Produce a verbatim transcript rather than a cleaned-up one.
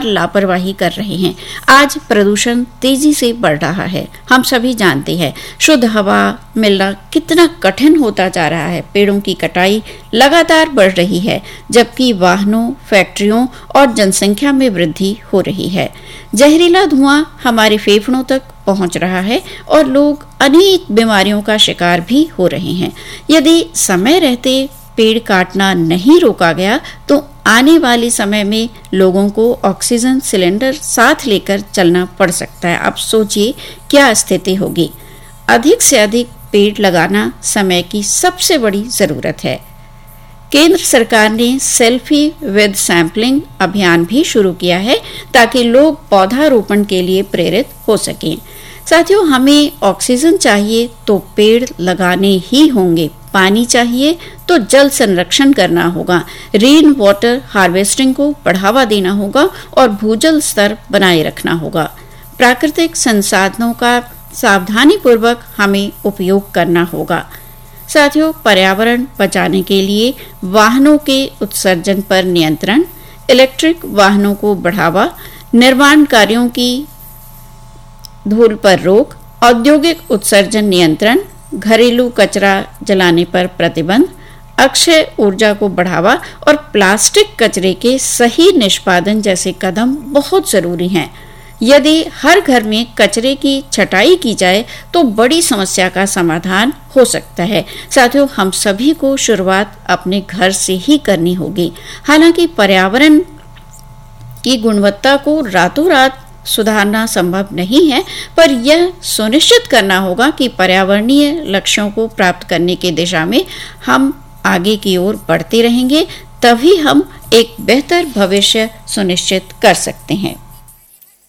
लगातार लापरवाही कर रहे हैं। आज प्रदूषण तेजी से बढ़ रहा है। हम सभी जानते हैं शुद्ध हवा मिलना कितना कठिन होता जा रहा है। पेड़ों की कटाई लगातार बढ़ रही है, जबकि वाहनों, फैक्ट्रियों और जनसंख्या में वृद्धि हो रही है। जहरीला धुआं हमारे फेफड़ों तक पहुंच रहा है और लोग अनेक बीमारियों का शिकार भी हो रहे हैं। यदि समय रहते पेड़ काटना नहीं रोका गया तो आने वाले समय में लोगों को ऑक्सीजन सिलेंडर साथ लेकर चलना पड़ सकता है। अब सोचिए क्या स्थिति होगी। अधिक से अधिक पेड़ लगाना समय की सबसे बड़ी जरूरत है। केंद्र सरकार ने सेल्फी विद सैंपलिंग अभियान भी शुरू किया है ताकि लोग पौधारोपण के लिए प्रेरित हो सकें। साथियों, हमें ऑक्सीजन चाहिए तो पेड़ लगाने ही होंगे, पानी चाहिए तो जल संरक्षण करना होगा, रेन वाटर हार्वेस्टिंग को बढ़ावा देना होगा और भूजल स्तर बनाए रखना होगा। प्राकृतिक संसाधनों का सावधानी पूर्वक हमें उपयोग करना होगा। साथियों, पर्यावरण बचाने के लिए वाहनों के उत्सर्जन पर नियंत्रण, इलेक्ट्रिक वाहनों को बढ़ावा, निर्माण कार्यों की धूल पर रोक, औद्योगिक उत्सर्जन नियंत्रण, घरेलू कचरा जलाने पर प्रतिबंध, अक्षय ऊर्जा को बढ़ावा और प्लास्टिक कचरे के सही निष्पादन जैसे कदम बहुत जरूरी हैं। यदि हर घर में कचरे की छटाई की जाए तो बड़ी समस्या का समाधान हो सकता है। साथियों, हम सभी को शुरुआत अपने घर से ही करनी होगी। हालांकि पर्यावरण की गुणवत्ता को रातों रात सुधारना संभव नहीं है, पर यह सुनिश्चित करना होगा कि पर्यावरणीय लक्ष्यों को प्राप्त करने की दिशा में हम आगे की ओर बढ़ते रहेंगे। तभी हम एक बेहतर भविष्य सुनिश्चित कर सकते हैं।